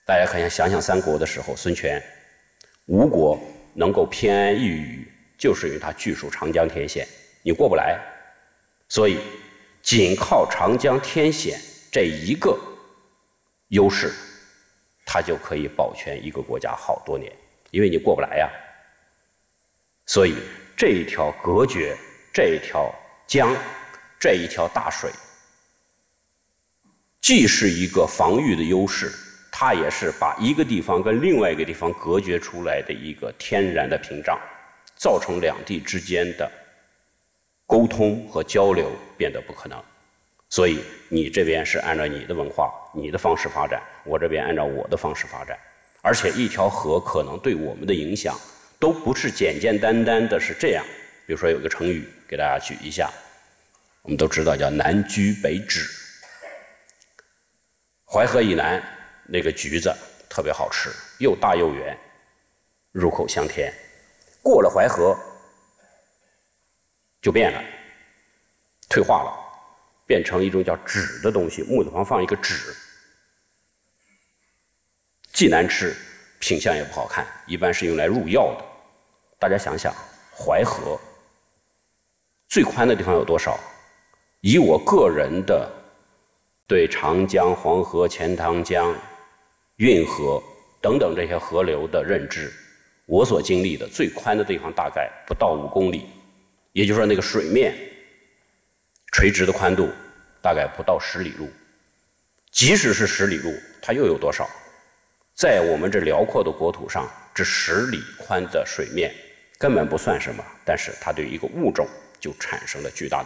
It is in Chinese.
大家可以想想三国的时候，孙权、吴国能够偏安一隅，就是因为他据守长江天险，你过不来。所以，仅靠长江天险这一个优势，它就可以保全一个国家好多年，因为你过不来呀。所以，这一条隔绝，这一条江，这一条大水，既是一个防御的优势，它也是把一个地方跟另外一个地方隔绝出来的一个天然的屏障，造成两地之间的沟通和交流变得不可能。所以你这边是按照你的文化、你的方式发展，我这边按照我的方式发展，而且一条河可能对我们的影响都不是简简单单的是这样。比如说有个成语给大家举一下，我们都知道叫南橘北枳。淮河以南那个橘子特别好吃，又大又圆，入口香甜。过了淮河就变了，退化了，变成一种叫枳的东西，木字旁放一个枳，既难吃，品相也不好看，一般是用来入药的。大家想想，淮河最宽的地方有多少？以我个人的对长江、黄河、钱塘江、运河等等这些河流的认知，我所经历的最宽的地方大概不到5公里，也就是说那个水面垂直的宽度大概不到10里路。即使是10里路，它又有多少？在我们这辽阔的国土上，这10里宽的水面根本不算什么，但是它对一个物种就产生了巨大的